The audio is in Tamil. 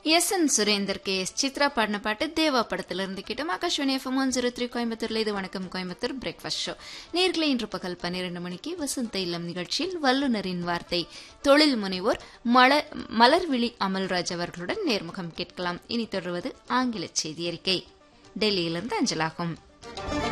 என் சுரேந்தர் எஸ் சித்ரா பாடின பாட்டு தேவா படத்துல இருந்து கேட்டோம். ஆகாஷ்வாணி எஃப்எம் 103 கோயம்புத்தூர்ல இது வணக்கம் கோயம்புத்தூர் பிரேக்ஃபாஸ்ட் ஷோ. நேர்களை இன்று பகல் 12 மணிக்கு வசந்த இல்லம் நிகழ்ச்சியில் வல்லுநரின் வார்த்தை தொழில் முனைவோர் மலர்விழி அமல்ராஜ் அவர்களுடன் நேர்முகம் கேட்கலாம். இனி தொடர்வது ஆங்கில செய்தி அறிக்கை டெல்லியிலிருந்து அஞ்சலாகும்.